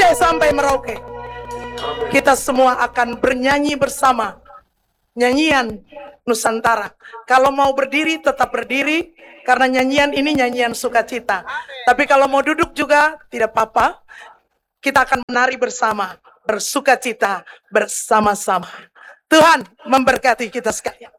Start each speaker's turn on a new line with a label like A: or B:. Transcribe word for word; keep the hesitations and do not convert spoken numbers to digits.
A: Aceh sampai Merauke, kita semua akan bernyanyi bersama nyanyian Nusantara. Kalau mau berdiri tetap berdiri, karena nyanyian ini nyanyian sukacita. Tapi kalau mau duduk juga tidak apa-apa. Kita akan menari bersama, bersukacita bersama-sama. Tuhan memberkati kita sekalian.